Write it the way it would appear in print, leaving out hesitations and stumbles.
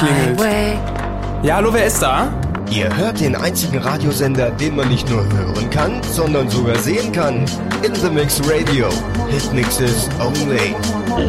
klingelt. Ja, hallo, wer ist da? Ihr hört den einzigen Radiosender, den man nicht nur hören kann, sondern sogar sehen kann. In the Mix Radio. Hit Mixes only.